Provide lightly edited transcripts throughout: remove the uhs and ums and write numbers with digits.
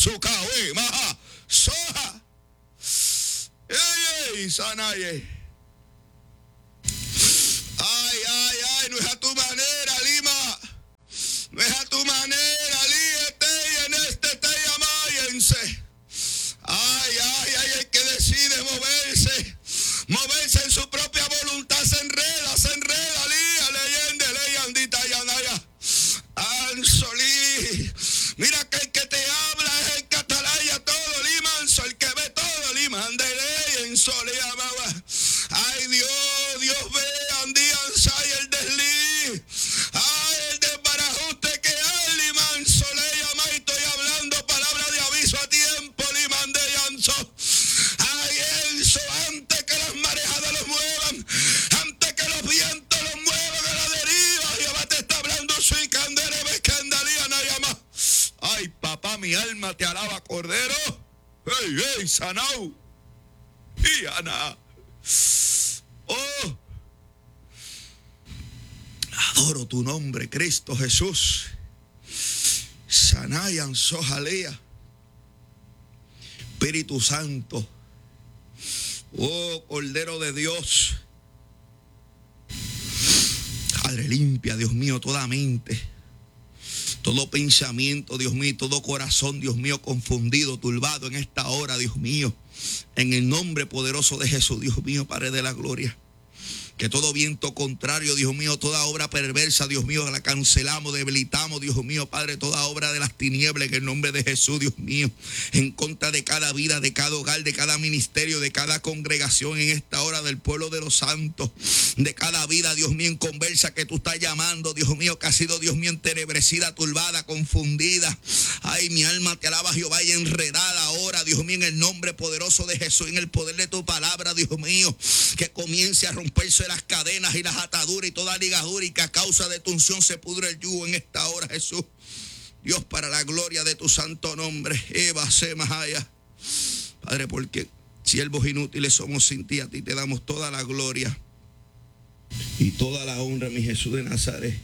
sukawe, maha, soja. Ey, sanaye. Ay, no es a tu manera, Lima. No es a tu manera, líete y en este te llamáyense. Ay, el que decide moverse en su propia voluntad, se enreda, lía, leyende, leyandita, yanaya. Ansolí. Mira que el que te habla es el catalaya todo, limanso, el que ve todo, liman de ley, en solía, baba. Ay, Dios ve, andían, say el desliz. Ay, el desbarajuste que hay, liman, solea, ma, estoy hablando palabra de aviso a tiempo, liman de llanzo. Ay, eso, antes que las marejadas los muevan, antes que los vientos los muevan a la deriva, Jehová te está hablando, soy candela, ves candalía, no llama. Ay, papá, mi alma te alaba, Cordero. Hey, sanau. Y Ana. Oh, adoro tu nombre, Cristo Jesús. Sanayan sojalea. Espíritu Santo. Oh, Cordero de Dios. Padre, limpia, Dios mío, toda mente, todo pensamiento, Dios mío, todo corazón, Dios mío, confundido, turbado en esta hora, Dios mío. En el nombre poderoso de Jesús, Dios mío, Padre de la gloria. Que todo viento contrario, Dios mío, toda obra perversa, Dios mío, la cancelamos, debilitamos, Dios mío, Padre, toda obra de las tinieblas, en el nombre de Jesús, Dios mío, en contra de cada vida, de cada hogar, de cada ministerio, de cada congregación en esta hora del pueblo de los santos, de cada vida, Dios mío, en conversa que tú estás llamando, Dios mío, que ha sido, Dios mío, entenebrecida, turbada, confundida. Ay, mi alma te alaba, Jehová, y enredada ahora, Dios mío, en el nombre poderoso de Jesús, en el poder de tu palabra, Dios mío, que comience a romperse las cadenas y las ataduras y toda ligadura, y que a causa de tu unción se pudre el yugo en esta hora, Jesús. Dios, para la gloria de tu santo nombre. Eva Semahaya. Padre, porque siervos inútiles somos sin ti, a ti te damos toda la gloria y toda la honra, mi Jesús de Nazaret.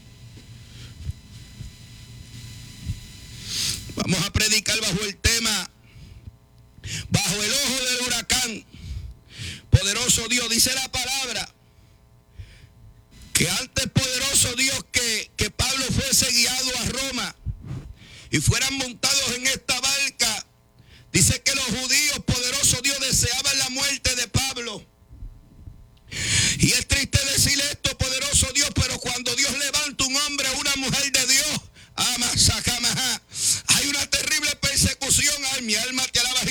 Vamos a predicar bajo el tema, bajo el ojo del huracán. Poderoso Dios, dice la palabra que antes, poderoso Dios, que Pablo fuese guiado a Roma y fueran montados en esta barca, dice que los judíos, poderoso Dios, deseaban la muerte de Pablo. Y es triste decir esto, poderoso Dios, pero cuando Dios levanta un hombre o una mujer de Dios, hay una terrible persecución. Ay, mi alma te alaba,